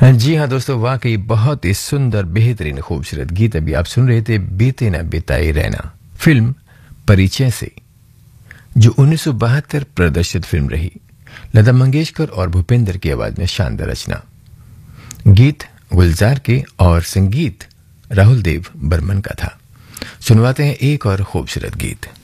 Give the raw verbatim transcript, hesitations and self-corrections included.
जी हाँ दोस्तों, वाकई बहुत ही सुंदर बेहतरीन खूबसूरत गीत अभी आप सुन रहे थे। बीते न बिताए रहना फिल्म परिचय से, जो उन्नीस सौ बहत्तर प्रदर्शित फिल्म रही। लता मंगेशकर और भूपेंद्र की आवाज में शानदार रचना, गीत गुलजार के और संगीत राहुल देव बर्मन का था। सुनवाते हैं एक और खूबसूरत गीत।